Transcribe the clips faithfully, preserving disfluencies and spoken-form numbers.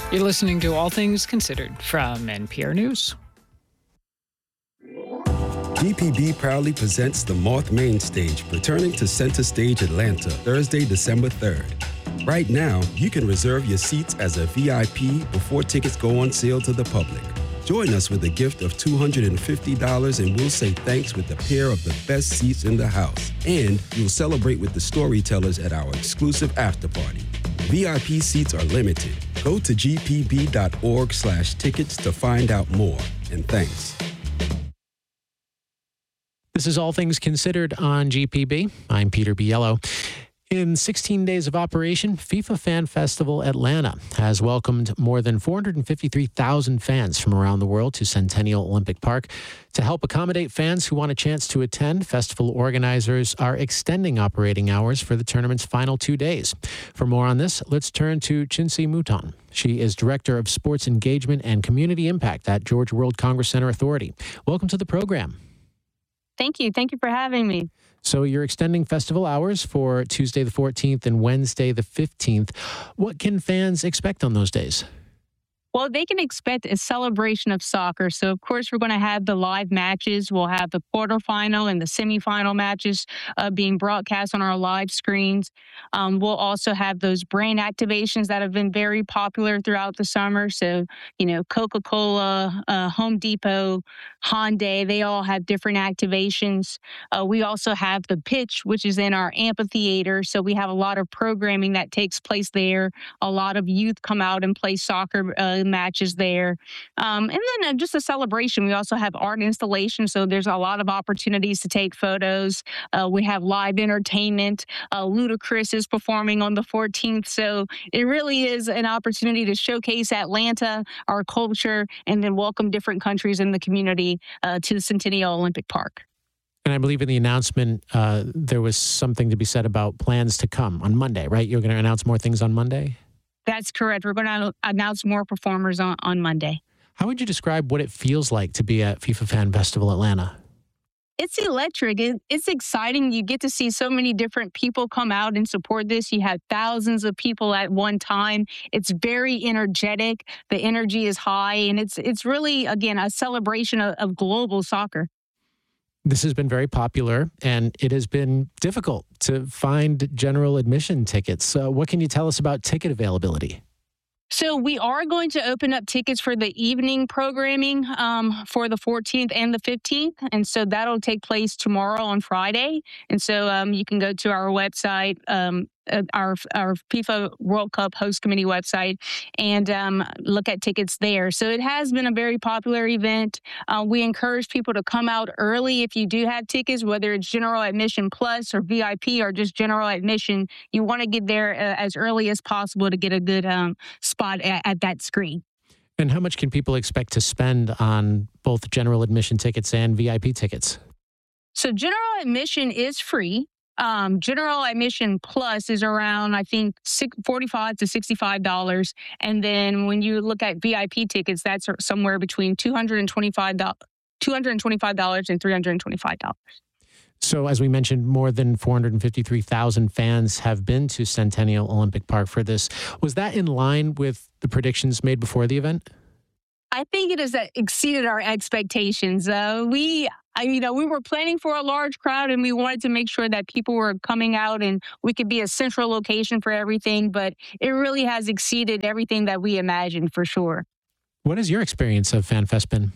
You're listening to All Things Considered from N P R News. G P B proudly presents the Moth Main Stage, returning to Center Stage Atlanta, Thursday, December third. Right now, you can reserve your seats as a V I P before tickets go on sale to the public. Join us with a gift of two hundred fifty dollars and we'll say thanks with a pair of the best seats in the house. And you'll celebrate with the storytellers at our exclusive after party. V I P seats are limited. Go to gpb.org slash tickets to find out more. And thanks. This is All Things Considered on G P B. I'm Peter Biello. In sixteen days of operation, FIFA Fan Festival Atlanta has welcomed more than four hundred fifty-three thousand fans from around the world to Centennial Olympic Park. To help accommodate fans who want a chance to attend, festival organizers are extending operating hours for the tournament's final two days. For more on this, let's turn to Chinsi Mouton. She is Director of Sports Engagement and Community Impact at Georgia World Congress Center Authority. Welcome to the program. Thank you. Thank you for having me. So you're extending festival hours for Tuesday the fourteenth and Wednesday the fifteenth. What can fans expect on those days? Well, they can expect a celebration of soccer. So, of course, we're going to have the live matches. We'll have the quarterfinal and the semifinal matches uh, being broadcast on our live screens. Um, we'll also have those brand activations that have been very popular throughout the summer. So, you know, Coca-Cola, uh, Home Depot, Hyundai, they all have different activations. Uh, we also have the pitch, which is in our amphitheater. So we have a lot of programming that takes place there. A lot of youth come out and play soccer uh, matches there. Um, and then uh, just a celebration. We also have art installations, so there's a lot of opportunities to take photos. Uh, we have live entertainment. Uh, Ludacris is performing on the fourteenth, so it really is an opportunity to showcase Atlanta, our culture, and then welcome different countries in the community uh, to the Centennial Olympic Park. And I believe in the announcement, uh, there was something to be said about plans to come on Monday, right? You're going to announce more things on Monday? That's correct. We're going to announce more performers on, on Monday. How would you describe what it feels like to be at FIFA Fan Festival Atlanta? It's electric. It, it's exciting. You get to see so many different people come out and support this. You have thousands of people at one time. It's very energetic. The energy is high, and it's it's really, again, a celebration of, of global soccer. This has been very popular, and it has been difficult to find general admission tickets. So what can you tell us about ticket availability? So we are going to open up tickets for the evening programming um, for the fourteenth and the fifteenth. And so that'll take place tomorrow on Friday. And so um, you can go to our website, um, our our FIFA World Cup host committee website, and um, look at tickets there. So it has been a very popular event. Uh, we encourage people to come out early if you do have tickets, whether it's general admission plus or V I P or just general admission. You want to get there uh, as early as possible to get a good um, spot at, at that screen. And how much can people expect to spend on both general admission tickets and V I P tickets? So general admission is free. Um, general admission plus is around, I think, forty-five to sixty-five dollars. And then when you look at V I P tickets, that's somewhere between two hundred twenty-five dollars two hundred twenty-five dollars and three hundred twenty-five dollars. So as we mentioned, more than four hundred fifty-three thousand fans have been to Centennial Olympic Park for this. Was that in line with the predictions made before the event? I think it has exceeded our expectations. Uh, we, I, you know, we were planning for a large crowd, and we wanted to make sure that people were coming out and we could be a central location for everything. But it really has exceeded everything that we imagined, for sure. What has your experience of FanFest been?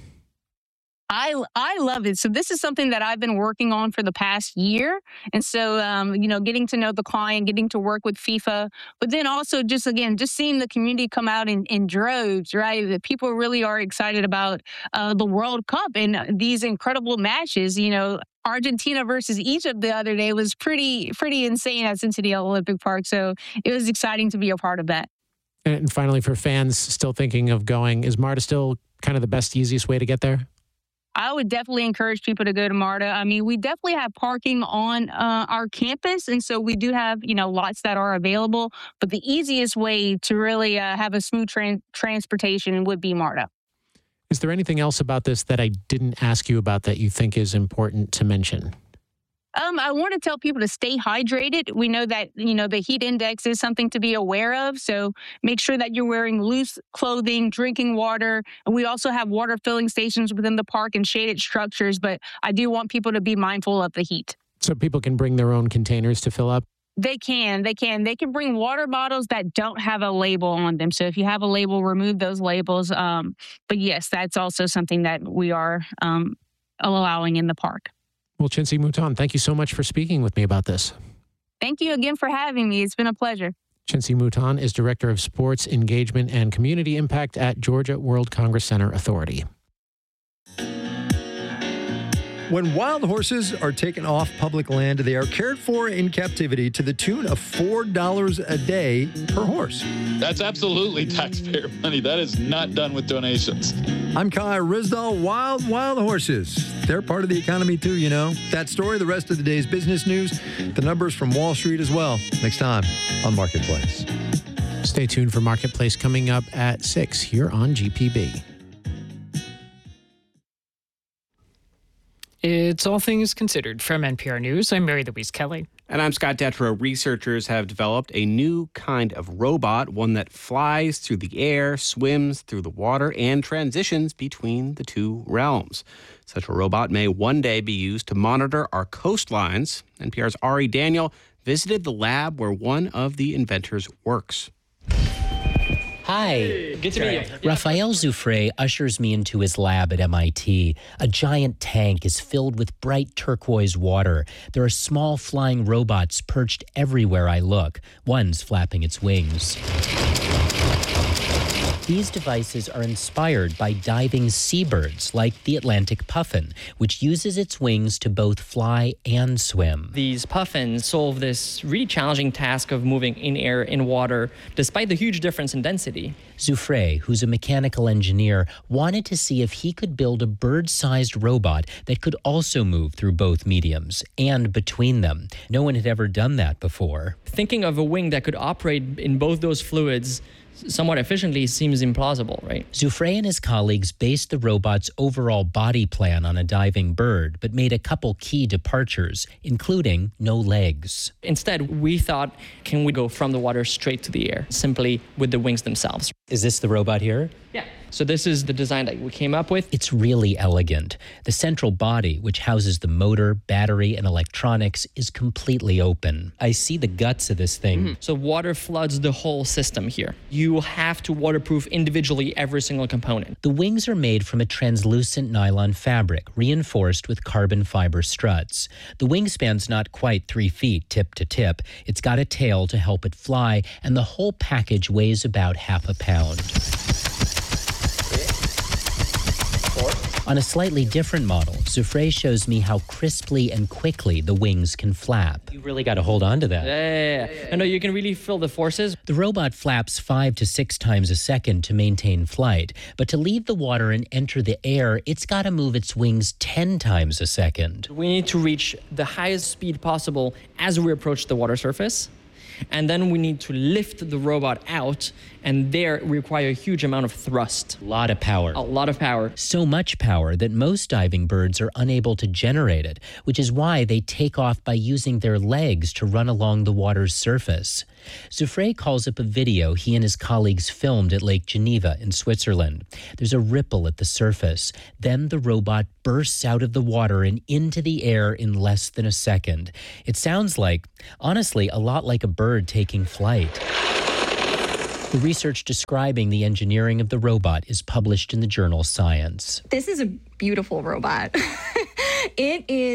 I, I love it. So this is something that I've been working on for the past year. And so, um, you know, getting to know the client, getting to work with FIFA, but then also just, again, just seeing the community come out in, in droves, right? The people really are excited about uh, the World Cup and these incredible matches. You know, Argentina versus Egypt the other day was pretty, pretty insane at Centennial Olympic Park. So it was exciting to be a part of that. And finally, for fans still thinking of going, is MARTA still kind of the best, easiest way to get there? I would definitely encourage people to go to MARTA. I mean, we definitely have parking on uh, our campus. And so we do have, you know, lots that are available. But the easiest way to really uh, have a smooth tra- transportation would be MARTA. Is there anything else about this that I didn't ask you about that you think is important to mention? Um, I want to tell people to stay hydrated. We know that, you know, the heat index is something to be aware of. So make sure that you're wearing loose clothing, drinking water. And we also have water filling stations within the park and shaded structures. But I do want people to be mindful of the heat. So people can bring their own containers to fill up? They can. They can. They can bring water bottles that don't have a label on them. So if you have a label, remove those labels. Um, but yes, that's also something that we are um, allowing in the park. Well, Chincy Mouton, thank you so much for speaking with me about this. Thank you again for having me. It's been a pleasure. Chincy Mouton is Director of Sports Engagement and Community Impact at Georgia World Congress Center Authority. When wild horses are taken off public land, they are cared for in captivity to the tune of four dollars a day per horse. That's absolutely taxpayer money. That is not done with donations. I'm Kai Rizdal. Wild, wild horses. They're part of the economy too, you know. That story, the rest of the day's business news, the numbers from Wall Street as well. Next time on Marketplace. Stay tuned for Marketplace coming up at six here on G P B. It's All Things Considered from N P R News. I'm Mary Louise Kelly. And I'm Scott Detrow. Researchers have developed a new kind of robot, one that flies through the air, swims through the water, and transitions between the two realms. Such a robot may one day be used to monitor our coastlines. N P R's Ari Daniel visited the lab where one of the inventors works. Hi. Good to meet you. Raphael Zoufre ushers me into his lab at M I T. A giant tank is filled with bright turquoise water. There are small flying robots perched everywhere I look. One's flapping its wings. These devices are inspired by diving seabirds like the Atlantic puffin, which uses its wings to both fly and swim. These puffins solve this really challenging task of moving in air, in water, despite the huge difference in density. Zoufre, who's a mechanical engineer, wanted to see if he could build a bird-sized robot that could also move through both mediums and between them. No one had ever done that before. Thinking of a wing that could operate in both those fluids somewhat efficiently seems implausible, right? Zoufre and his colleagues based the robot's overall body plan on a diving bird, but made a couple key departures, including no legs. Instead, we thought, can we go from the water straight to the air, simply with the wings themselves? Is this the robot here? Yeah. So this is the design that we came up with. It's really elegant. The central body, which houses the motor, battery, and electronics, is completely open. I see the guts of this thing. Mm-hmm. So water floods the whole system here. You will have to waterproof individually every single component. The wings are made from a translucent nylon fabric, reinforced with carbon fiber struts. The wingspan's not quite three feet tip to tip. It's got a tail to help it fly, and the whole package weighs about half a pound. On a slightly different model, Zoufre shows me how crisply and quickly the wings can flap. You really got to hold on to that. Yeah, yeah, yeah. I know you can really feel the forces. The robot flaps five to six times a second to maintain flight, but to leave the water and enter the air, it's got to move its wings ten times a second. We need to reach the highest speed possible as we approach the water surface. And then we need to lift the robot out, and there we require a huge amount of thrust. A lot of power. A lot of power. So much power that most diving birds are unable to generate it, which is why they take off by using their legs to run along the water's surface. Zoufre calls up a video he and his colleagues filmed at Lake Geneva in Switzerland. There's a ripple at the surface. Then the robot bursts out of the water and into the air in less than a second. It sounds like, honestly, a lot like a bird taking flight. The research describing the engineering of the robot is published in the journal Science. This is a beautiful robot. It is